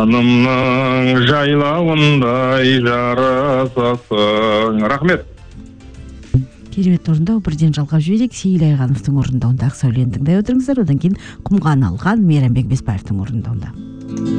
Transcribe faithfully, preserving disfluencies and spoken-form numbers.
жанымның жайлауындай жарасасың. Рахмет. Керемет орындау. Бірден жалғап жіберейік. Сейіл Айғановтың орындауында Ақ сәулені тыңдай отырыңыздар. Одан кейін Құмған алған Мейрамбек Беспаевтың орындауында.